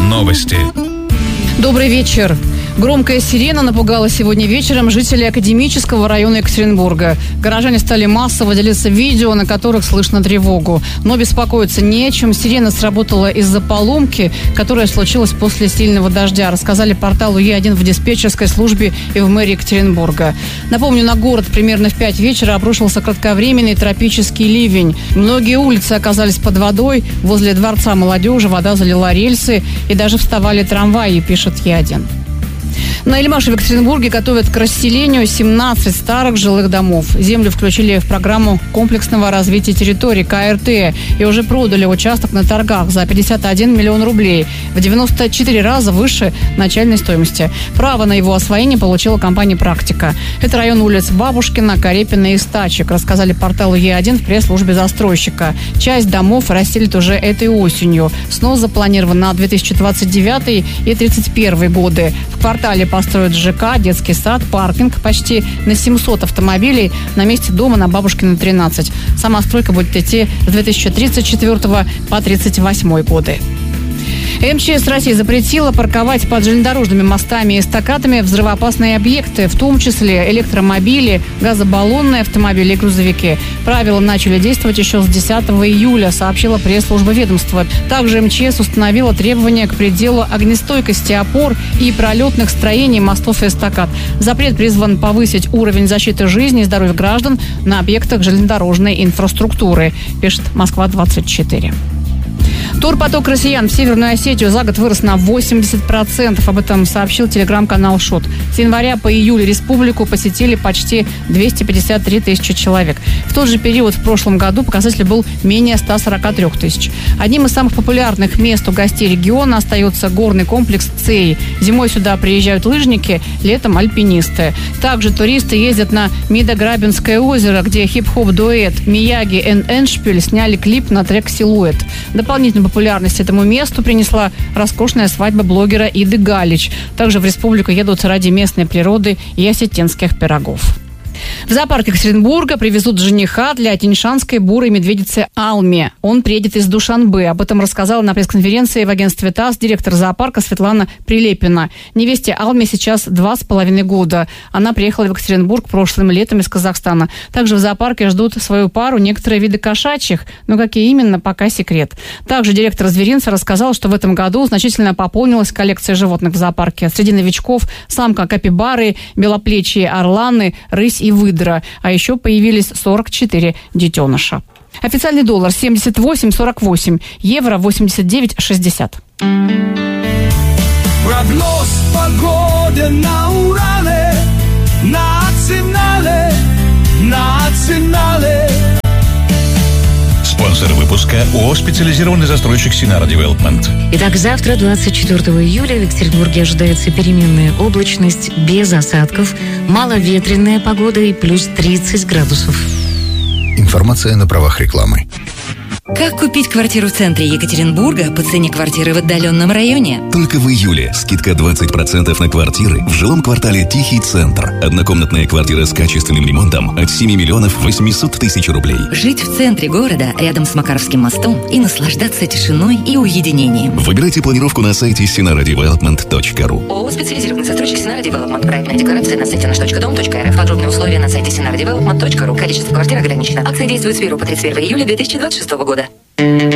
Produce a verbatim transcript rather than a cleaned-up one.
Новости. Добрый вечер. Громкая сирена напугала сегодня вечером жителей Академического района Екатеринбурга. Горожане стали массово делиться видео, на которых слышно тревогу. Но беспокоиться не о чем. Сирена сработала из-за поломки, которая случилась после сильного дождя, рассказали порталу Е один в диспетчерской службе и в мэрии Екатеринбурга. Напомню, на город примерно в пять вечера обрушился кратковременный тропический ливень. Многие улицы оказались под водой. Возле Дворца молодежи вода залила рельсы и даже вставали трамваи, пишет Е один. На Эльмаше в Екатеринбурге готовят к расселению семнадцать старых жилых домов. Землю включили в программу комплексного развития территории Ка Эр Тэ и уже продали участок на торгах за пятьдесят один миллион рублей, в девяносто четыре раза выше начальной стоимости. Право на его освоение получила компания «Практика». Это район улиц Бабушкина, Карепина и Стачек, рассказали порталу Е один в пресс-службе застройщика. Часть домов расселят уже этой осенью. Снос запланирован на две тысячи двадцать девятый и две тысячи тридцать первый годы. В квартале построят ЖК, детский сад, паркинг почти на семьсот автомобилей на месте дома на Бабушкина, тринадцать. Сама стройка будет идти с две тысячи тридцать четвёртого по две тысячи тридцать восьмой годы. Эм Че Эс России запретила парковать под железнодорожными мостами и эстакадами взрывоопасные объекты, в том числе электромобили, газобаллонные автомобили и грузовики. Правила начали действовать еще с десятого июля, сообщила пресс-служба ведомства. Также Эм Че Эс установила требования к пределу огнестойкости опор и пролетных строений мостов и эстакад. Запрет призван повысить уровень защиты жизни и здоровья граждан на объектах железнодорожной инфраструктуры, пишет Москва двадцать четыре. Турпоток россиян в Северную Осетию за год вырос на восемьдесят процентов. Об этом сообщил телеграм-канал ШОТ. С января по июль республику посетили почти двести пятьдесят три тысячи человек. В тот же период в прошлом году показатель был менее ста сорока трёх тысяч. Одним из самых популярных мест у гостей региона остается горный комплекс Цей. Зимой сюда приезжают лыжники, летом альпинисты. Также туристы ездят на Мидограбинское озеро, где хип-хоп-дуэт Мияги и Эншпиль сняли клип на трек «Силуэт». Дополнительную популярность этому месту принесла роскошная свадьба блогера Иды Галич. Также в республику едут ради местной природы и осетинских пирогов. В зоопарк Екатеринбурга привезут жениха для тяньшанской бурой медведицы Алме. Он приедет из Душанбе. Об этом рассказала на пресс-конференции в агентстве ТАСС директор зоопарка Светлана Прилепина. Невесте Алме сейчас два с половиной года. Она приехала в Екатеринбург прошлым летом из Казахстана. Также в зоопарке ждут свою пару некоторые виды кошачьих, но какие именно, пока секрет. Также директор зверинца рассказал, что в этом году значительно пополнилась коллекция животных в зоопарке. Среди новичков самка капибары, белоплечие орланы, рысь и выдра. А еще появились сорок четыре детеныша. Официальный доллар семьдесят восемь сорок восемь, евро восемьдесят девять шестьдесят. Прогноз погоды на Урале, национале, национале. Спонсор выпуска ООО «Специализированный застройщик Синара Девелопмент». Итак, завтра, двадцать четвёртого июля, в Екатеринбурге ожидается переменная облачность, без осадков, маловетренная погода и плюс тридцать градусов. Информация на правах рекламы. Как купить квартиру в центре Екатеринбурга по цене квартиры в отдаленном районе? Только в июле скидка двадцать процентов на квартиры в жилом квартале «Тихий центр». Однокомнатная квартира с качественным ремонтом от семь миллионов восемьсот тысяч рублей. Жить в центре города, рядом с Макаровским мостом, и наслаждаться тишиной и уединением. Выбирайте планировку на сайте синара девелопмент точка ру. ООО «Специализированный застройщик Синара Девелопмент». Проектная декларация на сайте наш точка дом точка эр эф. Подробные условия на сайте синара девелопмент точка ру. Количество квартир ограничено. Акция действует с первого по тридцать первое июля две тысячи двадцать шестого года.